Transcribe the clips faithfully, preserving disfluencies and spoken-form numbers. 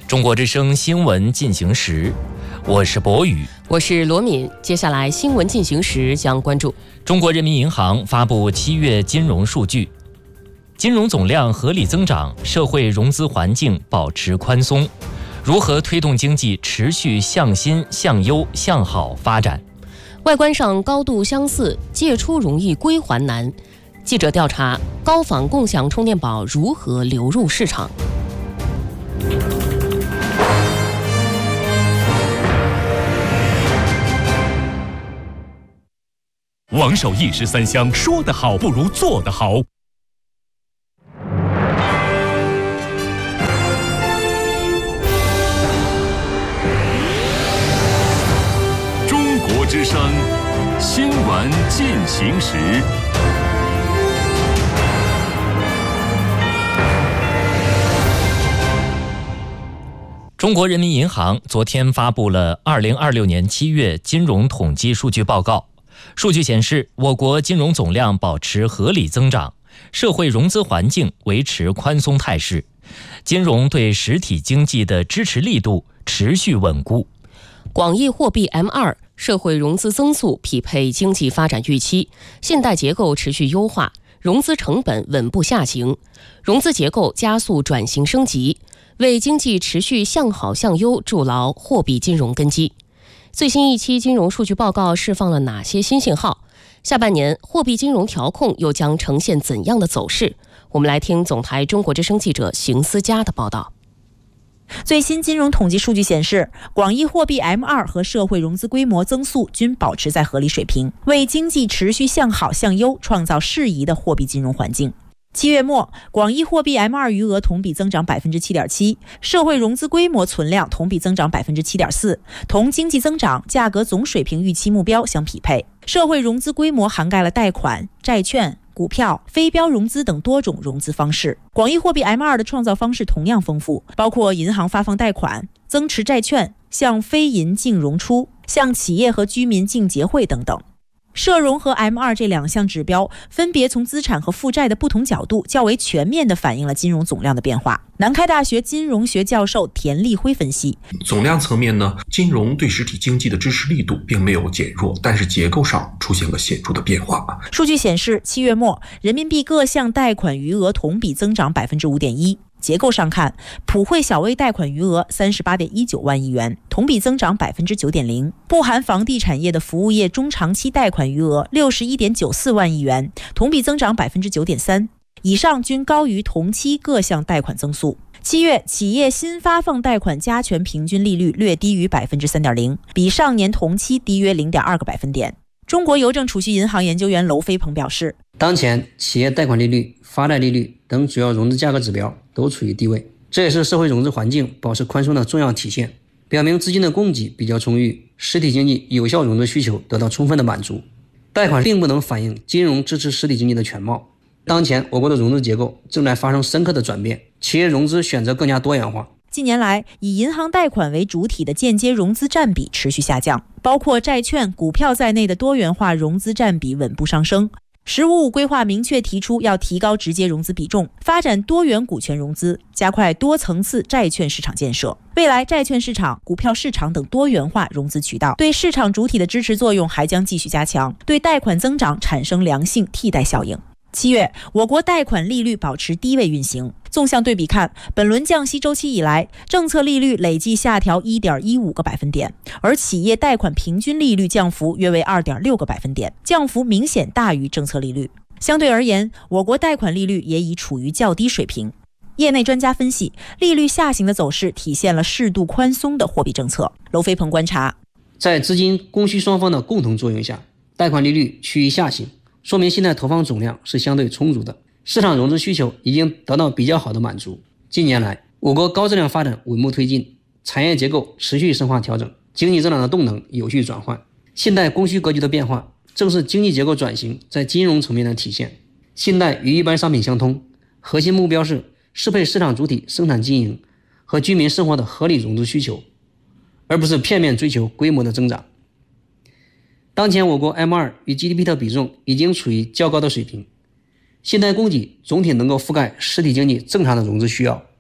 中国之声新闻进行时，我是博宇， 我是罗敏。接下来新闻进行时将关注中国人民银行发布七月金融数据，金融总量合理增长，社会融资环境保持宽松，如何推动经济持续向新、向优、向好发展？ 外观上高度相似，借出容易归还难。记者调查，高仿共享充电宝如何流入市场？ 王守一石三香，说得好不如做得好。中国之声新闻进行时。 中国人民银行昨天发布了二零二六年七月金融统计数据报告。数据显示，我国金融总量保持合理增长，社会融资环境维持宽松态势，金融对实体经济的支持力度持续稳固。 广义货币 M 二 社会融资增速匹配经济发展预期，信贷结构持续优化，融资成本稳步下行，融资结构加速转型升级，为经济持续向好向优筑牢货币金融根基。最新一期金融数据报告释放了哪些新信号？下半年货币金融调控又将呈现怎样的走势？我们来听总台中国之声记者邢思佳的报道。 最新金融统计数据显示，广义货币 M 二 和社会融资规模增速均保持在合理水平，为经济持续向好向优创造适宜的货币金融环境。七月末，广义货币 M 二 余额同比增长 百分之七点七， 社会融资规模存量同比增长 百分之七点四， 同经济增长、价格总水平预期目标相匹配。社会融资规模涵盖了贷款、债券、股票、非标融资等多种融资方式。广义货币 M 二 的创造方式同样丰富，包括银行发放贷款、增持债券、向非银净融出、向企业和居民净结汇等等。社融和 M 二 这两项指标分别从资产和负债的不同角度较为全面地反映了金融总量的变化。南开大学金融学教授田立辉分析， 总量层面呢，金融对实体经济的支持力度并没有减弱，但是结构上出现了显著的变化。 数据显示，七月末人民币各项贷款余额同比增长 百分之五点一。结构上看，普惠小微贷款余额 三十八点一九万亿元，同比增长 百分之九点零， 不含房地产业的服务业中长期贷款余额 六十一点九四万亿元，同比增长 百分之九点三， 以上均高于同期各项贷款增速。七月企业新发放贷款加权平均利率略低于 百分之三点零， 比上年同期低约 零点二个百分点。中国邮政储蓄银行研究员娄飞鹏表示， 当前企业贷款利率、发贷利率等主要融资价格指标都处于低位，这也是社会融资环境保持宽松的重要体现，表明资金的供给比较充裕，实体经济有效融资需求得到充分的满足。贷款并不能反映金融支持实体经济的全貌。当前我国的融资结构正在发生深刻的转变，企业融资选择更加多元化。 近年来，以银行贷款为主体的间接融资占比持续下降，包括债券、股票在内的多元化融资占比稳步上升。十五五规划明确提出要提高直接融资比重，发展多元股权融资，加快多层次债券市场建设。未来债券市场、股票市场等多元化融资渠道对市场主体的支持作用还将继续加强，对贷款增长产生良性替代效应。七月，我国贷款利率保持低位运行。纵向对比看，本轮降息周期以来，政策利率累计下调 一点一五个百分点，而企业贷款平均利率降幅约为 二点六个百分点，降幅明显大于政策利率。相对而言，我国贷款利率也已处于较低水平。业内专家分析，利率下行的走势体现了适度宽松的货币政策。娄飞鹏观察， 在资金供需双方的共同作用下，贷款利率趋于下行，说明信贷投放总量是相对充足的，市场融资需求已经得到比较好的满足。近年来，我国高质量发展稳步推进，产业结构持续深化调整，经济增长的动能有序转换，信贷供需格局的变化正是经济结构转型在金融层面的体现。信贷与一般商品相通，核心目标是适配市场主体生产经营和居民生活的合理融资需求，而不是片面追求规模的增长。当前我国 M 二 与 G D P 的比重已经处于较高的水平，信贷供给总体能够覆盖实体经济正常的融资需要。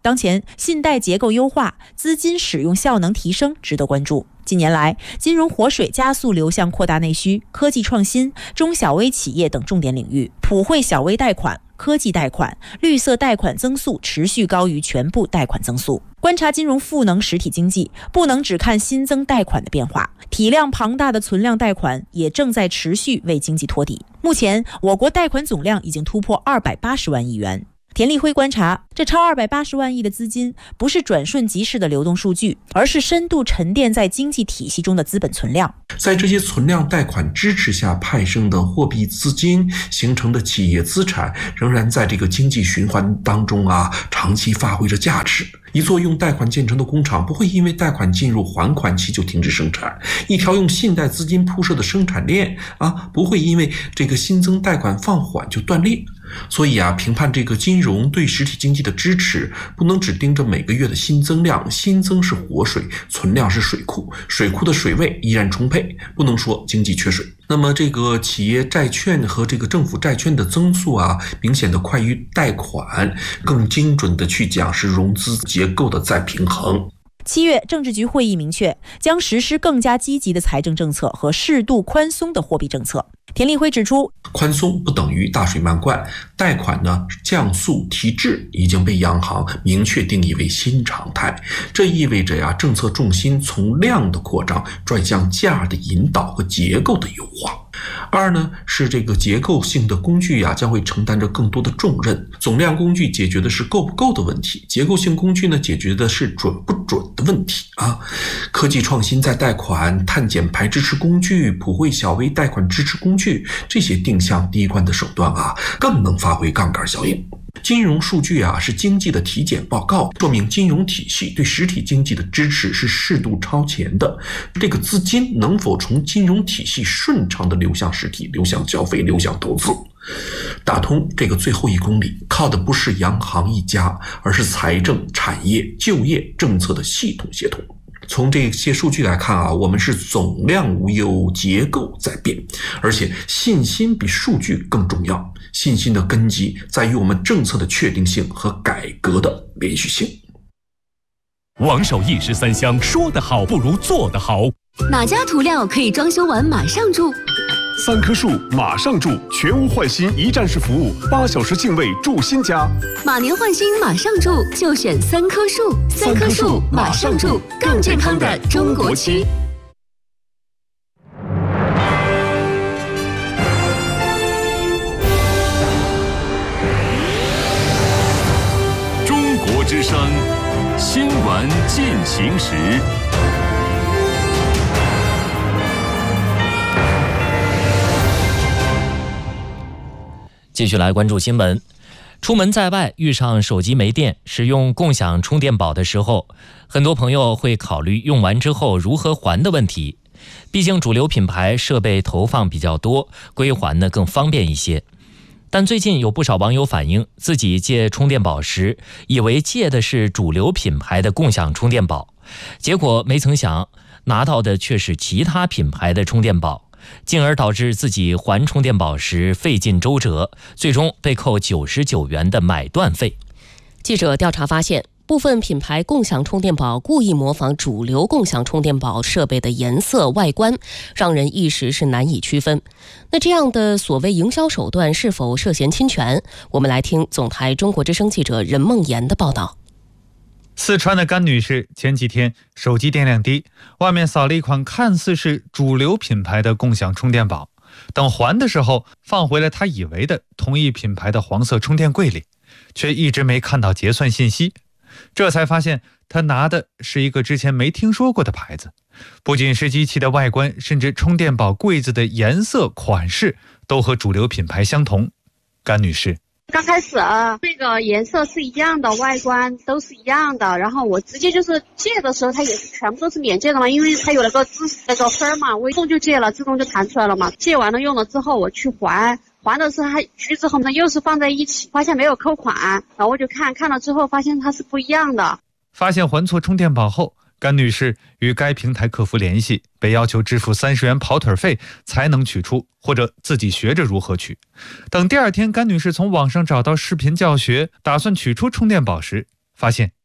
当前信贷结构优化、资金使用效能提升值得关注。近年来，金融活水加速流向扩大内需、科技创新、中小微企业等重点领域，普惠小微贷款、科技贷款、绿色贷款增速持续高于全部贷款增速。观察金融赋能实体经济，不能只看新增贷款的变化，体量庞大的存量贷款也正在持续为经济托底。目前，我国贷款总量已经突破二百八十万亿元。田立辉观察，这超二百八十万亿的资金不是转瞬即逝的流动数据，而是深度沉淀在经济体系中的资本存量。 在这些存量贷款支持下派生的货币资金形成的企业资产，仍然在这个经济循环当中啊，长期发挥着价值。一座用贷款建成的工厂不会因为贷款进入还款期就停止生产，一条用信贷资金铺设的生产链啊，不会因为这个新增贷款放缓就断裂。所以啊，评判这个金融对实体经济的支持，不能只盯着每个月的新增量，新增是活水，存量是水库，水库的水位依然充沛，不能说经济缺水。那么这个企业债券和这个政府债券的增速啊，明显的快于贷款，更精准的去讲是融资结构的再平衡。 七月，政治局会议明确，将实施更加积极的财政政策和适度宽松的货币政策。田立辉指出， 宽松不等于大水漫灌，贷款呢降速提质已经被央行明确定义为新常态。这意味着呀，政策重心从量的扩张转向价的引导和结构的优化。二呢，是这个结构性的工具呀，将会承担着更多的重任。总量工具解决的是够不够的问题，结构性工具呢，解决的是准不准的问题啊。科技创新在贷款、碳减排支持工具、普惠小微贷款支持工具这些定向低关的手段啊，更能发挥杠杆效应。金融数据啊，是经济的体检报告，说明金融体系对实体经济的支持是适度超前的。这个资金能否从金融体系顺畅的流向实体、流向消费、流向投资，打通这个最后一公里，靠的不是央行一家，而是财政、产业、就业政策的系统协同。从这些数据来看啊，我们是总量无忧，结构在变，而且信心比数据更重要。信心的根基在于我们政策的确定性和改革的连续性。 王守一石三香，说得好不如做得好。 哪家涂料可以装修完马上住？ 三棵树马上住，全屋换新一站式服务，八小时净位住新家。 马年换新马上住，就选三棵树。三棵树马上住，更健康的中国区。 中国之声新闻进行时。 继续来关注新闻。出门在外遇上手机没电，使用共享充电宝的时候，很多朋友会考虑用完之后如何还的问题。毕竟主流品牌设备投放比较多，归还呢更方便一些。但最近有不少网友反映，自己借充电宝时，以为借的是主流品牌的共享充电宝，结果没曾想拿到的却是其他品牌的充电宝，进而导致自己还充电宝时费尽周折，最终被扣九十九元的买断费。 记者调查发现，部分品牌共享充电宝故意模仿主流共享充电宝设备的颜色外观，让人一时是难以区分。那这样的所谓营销手段是否涉嫌侵权？我们来听总台中国之声记者任梦妍的报道。 四川的甘女士前几天手机电量低，外面扫了一款看似是主流品牌的共享充电宝，等还的时候放回了她以为的同一品牌的黄色充电柜里，却一直没看到结算信息。这才发现她拿的是一个之前没听说过的牌子，不仅是机器的外观，甚至充电宝柜子的颜色款式都和主流品牌相同。甘女士刚开始啊，那个颜色是一样的，外观都是一样的，然后我直接就是借的时候，它也是全部都是免借的嘛，因为它有那个自那个分嘛，我自动就借了，自动就弹出来了嘛。借完了用了之后，我去还，还的时候它去之后呢，又是放在一起，发现没有扣款，然后我就看看了之后，发现它是不一样的。 发现还错充电宝后，甘女士与该平台客服联系，被要求支付三十元跑腿费才能取出，或者自己学着如何取。等第二天，甘女士从网上找到视频教学，打算取出充电宝时，发现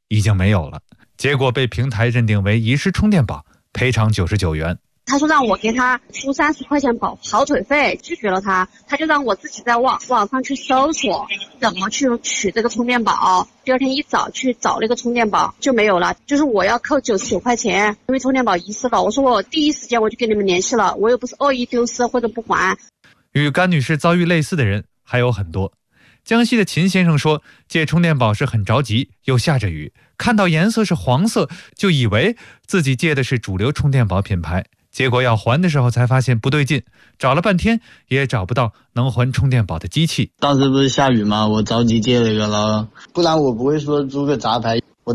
已经没有了，结果被平台认定为遗失充电宝，赔偿九十九元。 他说让我给他出三十块钱跑跑腿费，拒绝了他，他就让我自己在网网上去搜索怎么去取这个充电宝。第二天一早去找那个充电宝就没有了，就是我要扣九十九块钱，因为充电宝遗失了。我说我第一时间我就跟你们联系了，我又不是恶意丢失或者不还。 与甘女士遭遇类似的人还有很多。江西的秦先生说，借充电宝时很着急，又下着雨，看到颜色是黄色，就以为自己借的是主流充电宝品牌，结果要还的时候才发现不对劲，找了半天也找不到能还充电宝的机器。 当时不是下雨吗？我着急借了一个了，不然我不会说租个杂牌。